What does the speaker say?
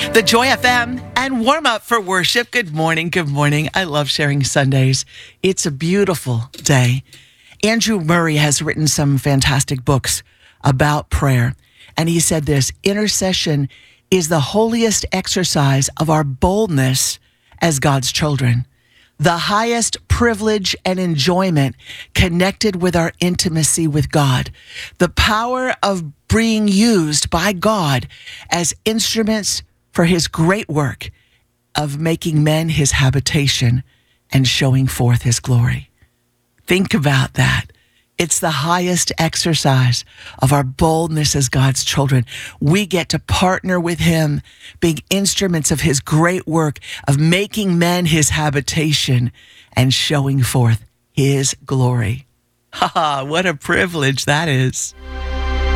The Joy FM and warm up for worship. Good morning. Good morning. I love sharing Sundays. It's a beautiful day. Andrew Murray has written some fantastic books about prayer. And he said this: intercession is the holiest exercise of our boldness as God's children, the highest privilege and enjoyment connected with our intimacy with God, the power of being used by God as instruments for his great work of making men his habitation and showing forth his glory. Think about that. It's the highest exercise of our boldness as God's children. We get to partner with him, being instruments of his great work of making men his habitation and showing forth his glory. Ha ha, what a privilege that is.